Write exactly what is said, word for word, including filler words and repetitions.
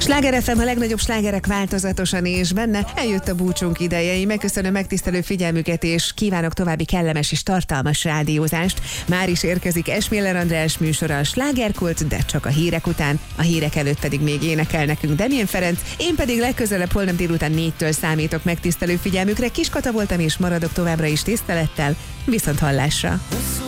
Sláger ef em, a legnagyobb slágerek változatosan, és benne eljött a búcsunk ideje. Én megköszönöm megtisztelő figyelmüket, és kívánok további kellemes és tartalmas rádiózást. Már is érkezik Esmiller András műsora, a Slágerkult, de csak a hírek után. A hírek előtt pedig még énekel nekünk Damien Ferenc, én pedig legközelebb holnap délután négytől számítok megtisztelő figyelmükre. Kis Kata voltam, és maradok továbbra is tisztelettel. Viszont hallásra!